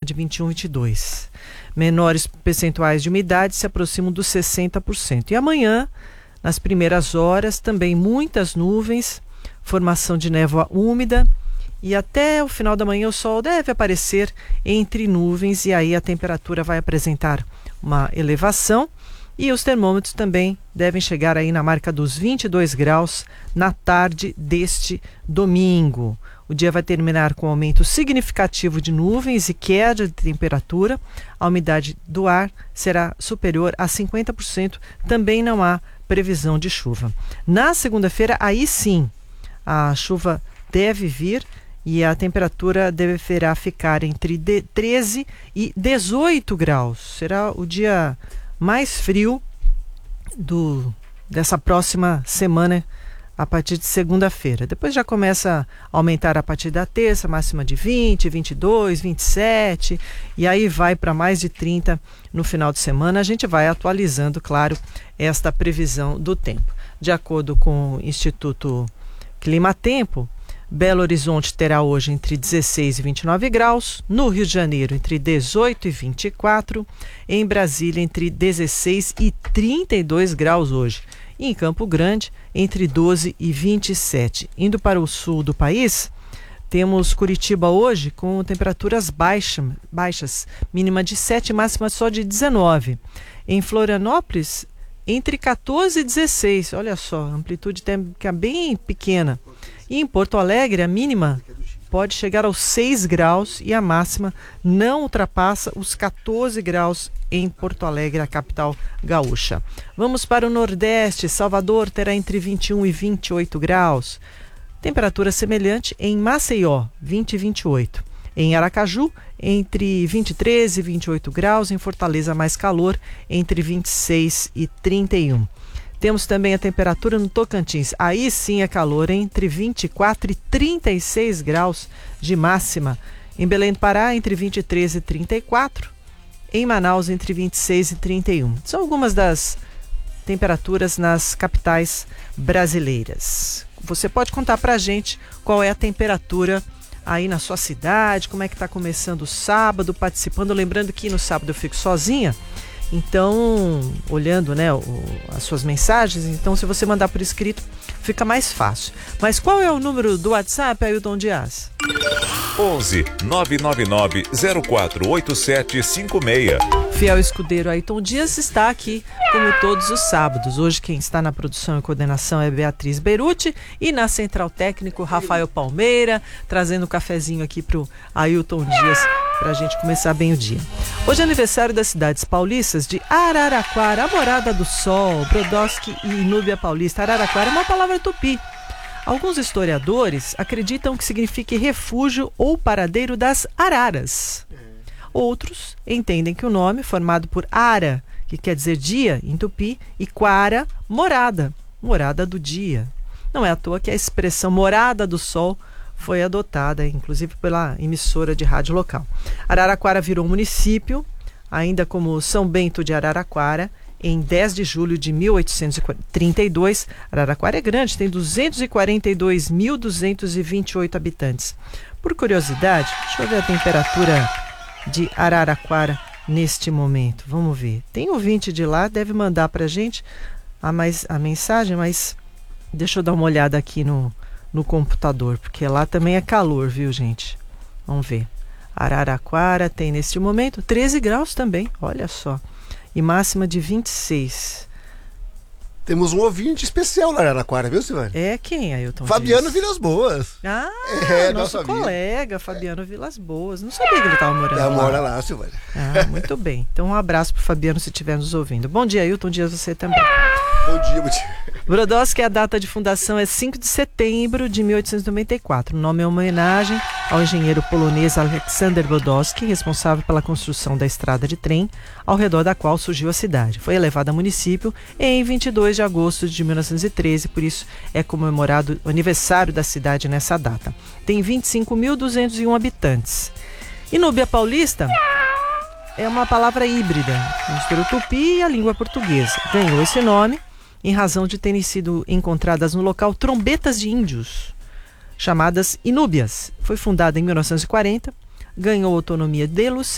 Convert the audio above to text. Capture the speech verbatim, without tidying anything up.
de vinte e um, vinte e dois. Menores percentuais de umidade se aproximam dos sessenta por cento. E amanhã, nas primeiras horas, também muitas nuvens, formação de névoa úmida, e até o final da manhã o sol deve aparecer entre nuvens, e aí a temperatura vai apresentar uma elevação, e os termômetros também devem chegar aí na marca dos vinte e dois graus na tarde deste domingo. O dia vai terminar com aumento significativo de nuvens e queda de temperatura. A umidade do ar será superior a cinquenta por cento. Também não há previsão de chuva. Na segunda-feira, aí sim, a chuva deve vir e a temperatura deverá ficar entre treze e dezoito graus. Será o dia mais frio do, dessa próxima semana, a partir de segunda-feira. Depois já começa a aumentar a partir da terça, máxima de vinte, vinte e dois, vinte e sete, e aí vai para mais de trinta no final de semana. A gente vai atualizando, claro, esta previsão do tempo. De acordo com o Instituto Climatempo, Belo Horizonte terá hoje entre dezesseis e vinte e nove graus, no Rio de Janeiro entre dezoito e vinte e quatro, em Brasília entre dezesseis e trinta e dois graus hoje. E em Campo Grande, entre doze e vinte e sete. Indo para o sul do país, temos Curitiba hoje com temperaturas baixa, baixas, mínima de sete, máxima só de dezenove. Em Florianópolis, entre quatorze e dezesseis, olha só, amplitude térmica bem pequena. E em Porto Alegre, a mínima pode chegar aos seis graus e a máxima não ultrapassa os quatorze graus em Porto Alegre, a capital gaúcha. Vamos para o Nordeste. Salvador terá entre vinte e um e vinte e oito graus. Temperatura semelhante em Maceió, vinte e vinte e oito. Em Aracaju, entre vinte e três e vinte e oito graus. Em Fortaleza, mais calor, entre vinte e seis e trinta e um. Temos também a temperatura no Tocantins. Aí sim é calor, entre vinte e quatro e trinta e seis graus de máxima. Em Belém do Pará, entre vinte e três e trinta e quatro. Em Manaus, entre vinte e seis e trinta e um. São algumas das temperaturas nas capitais brasileiras. Você pode contar pra gente qual é a temperatura aí na sua cidade, como é que está começando o sábado, participando. Lembrando que no sábado eu fico sozinha. Então, olhando, né, o, as suas mensagens, então se você mandar por escrito, fica mais fácil. Mas qual é o número do WhatsApp, Ailton Dias? onze nove nove nove zero quatro oito sete cinco seis. Fiel escudeiro Ailton Dias está aqui como todos os sábados. Hoje quem está na produção e coordenação é Beatriz Beruti e na central técnico Rafael Palmeira, trazendo o um cafezinho aqui pro Ailton Dias para a gente começar bem o dia. Hoje é aniversário das cidades paulistas de Araraquara, a morada do sol, Brodowski e Núbia Paulista. Araraquara é uma palavra tupi. Alguns historiadores acreditam que signifique refúgio ou paradeiro das araras. Outros entendem que o nome, formado por ara, que quer dizer dia em tupi, e quara, morada, morada do dia. Não é à toa que a expressão morada do sol foi adotada, inclusive pela emissora de rádio local. Araraquara virou um município, ainda como São Bento de Araraquara, em dez de julho de mil oitocentos e trinta e dois. Araraquara é grande, tem duzentos e quarenta e dois mil duzentos e vinte e oito habitantes. Por curiosidade, deixa eu ver a temperatura de Araraquara neste momento. Vamos ver. Tem ouvinte de lá, deve mandar pra gente a, mais, a mensagem, mas deixa eu dar uma olhada aqui no, no computador, porque lá também é calor, viu, gente? Vamos ver. Araraquara tem neste momento treze graus também, olha só. E máxima de vinte e seis. Temos um ouvinte especial na Araraquara, viu, Silvânia? É quem, Ailton? Fabiano Vilas Boas. Ah, é, nosso colega, Fabiano Vilas Boas. Não sabia que ele estava morando lá. lá. Mora lá, Silvânia. Ah, muito bem. Então um abraço pro Fabiano se estiver nos ouvindo. Bom dia, Ailton Dias, você também. Bom dia, bom dia. Brodowski, a data de fundação é cinco de setembro de mil oitocentos e noventa e quatro. O nome é uma homenagem ao engenheiro polonês Aleksander Brodowski, responsável pela construção da estrada de trem, ao redor da qual surgiu a cidade. Foi elevada a município em vinte e dois de agosto de mil novecentos e treze, por isso é comemorado o aniversário da cidade nessa data. Tem vinte e cinco mil duzentos e um habitantes. E Núbia Paulista é uma palavra híbrida, mistura o tupi e a língua portuguesa. Ganhou esse nome em razão de terem sido encontradas no local trombetas de índios, chamadas inúbias. Foi fundada em mil novecentos e quarenta, ganhou autonomia de